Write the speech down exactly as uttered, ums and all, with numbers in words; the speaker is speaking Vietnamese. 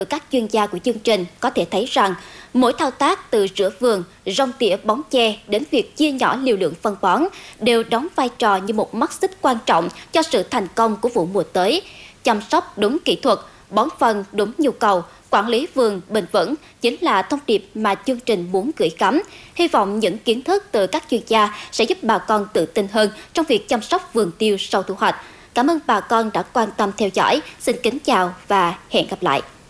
Các chuyên gia của chương trình có thể thấy rằng mỗi thao tác từ rửa vườn, rong tỉa bóng che đến việc chia nhỏ liều lượng phân bón đều đóng vai trò như một mắt xích quan trọng cho sự thành công của vụ mùa tới. Chăm sóc đúng kỹ thuật, bón phân đúng nhu cầu, quản lý vườn bền vững chính là thông điệp mà chương trình muốn gửi gắm. Hy vọng những kiến thức từ các chuyên gia sẽ giúp bà con tự tin hơn trong việc chăm sóc vườn tiêu sau thu hoạch. Cảm ơn bà con đã quan tâm theo dõi. Xin kính chào và hẹn gặp lại.